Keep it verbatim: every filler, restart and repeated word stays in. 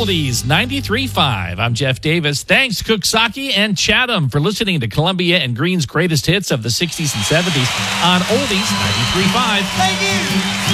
Oldies ninety-three point five. I'm Jeff Davis. Thanks, Cooksaki and Chatham, for listening to Columbia and Green's greatest hits of the sixties and seventies on Oldies ninety-three point five. Thank you.